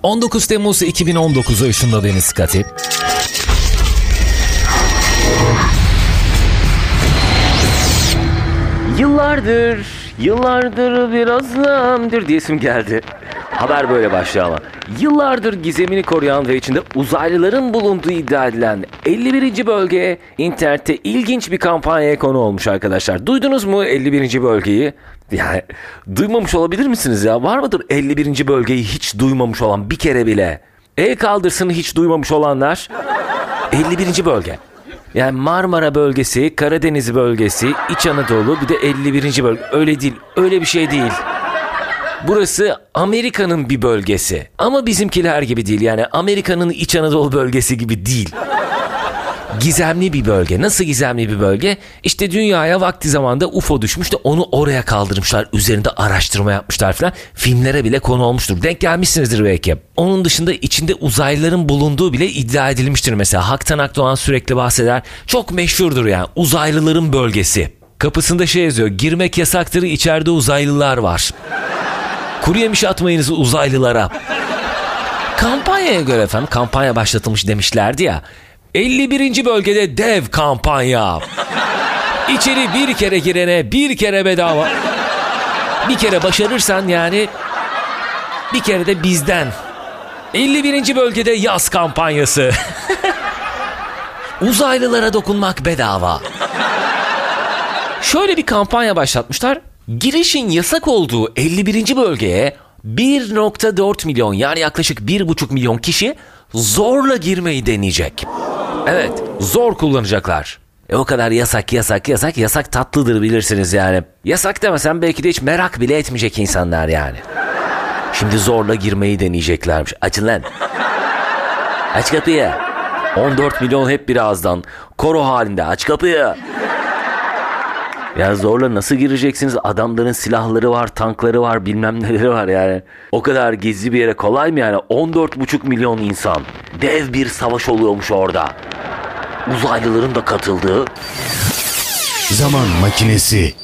19 Temmuz 2019'u ışığında Deniz Kati. Yıllardır bir özlemdir diyesim geldi. Haber böyle başlıyor ama. Yıllardır gizemini koruyan ve içinde uzaylıların bulunduğu iddia edilen 51. bölge internette ilginç bir kampanyaya konu olmuş arkadaşlar. Duydunuz mu 51. bölgeyi? Yani duymamış olabilir misiniz ya? Var mıdır 51. bölgeyi hiç duymamış olan bir kere bile? El kaldırsın hiç duymamış olanlar. 51. bölge. Yani Marmara bölgesi, Karadeniz bölgesi, İç Anadolu, bir de 51. bölge. Öyle değil, öyle bir şey değil. Burası Amerika'nın bir bölgesi. Ama bizimkiler gibi değil, yani Amerika'nın İç Anadolu bölgesi gibi değil. Gizemli bir bölge. Nasıl gizemli bir bölge? İşte dünyaya vakti zamanda UFO düşmüş de onu oraya kaldırmışlar. Üzerinde araştırma yapmışlar falan. Filmlere bile konu olmuştur. Denk gelmişsinizdir belki. Onun dışında içinde uzaylıların bulunduğu bile iddia edilmiştir mesela. Haktan Akdoğan sürekli bahseder. Çok meşhurdur yani. Uzaylıların bölgesi. Kapısında şey yazıyor. Girmek yasaktır, içeride uzaylılar var. Kuru yemiş atmayınız uzaylılara. Kampanyaya göre efendim, kampanya başlatılmış demişlerdi ya. 51. bölgede dev kampanya. İçeri bir kere girene bir kere bedava. Bir kere başarırsan yani bir kere de bizden. 51. bölgede yaz kampanyası. Uzaylılara dokunmak bedava. Şöyle bir kampanya başlatmışlar. Girişin yasak olduğu 51. bölgeye 1.4 milyon yani yaklaşık 1.5 milyon kişi zorla girmeyi deneyecek. Evet, zor kullanacaklar. O kadar yasak tatlıdır bilirsiniz yani. Yasak demesem belki de hiç merak bile etmeyecek insanlar yani. Şimdi zorla girmeyi deneyeceklermiş. Açın lan. Aç kapıyı. 14 milyon hep bir ağızdan. Koro halinde aç kapıyı. Ya zorla nasıl gireceksiniz? Adamların silahları var, tankları var, bilmem neleri var yani. O kadar gizli bir yere kolay mı yani? 14,5 milyon insan. Dev bir savaş oluyormuş orada. Uzaylıların da katıldığı. Zaman makinesi.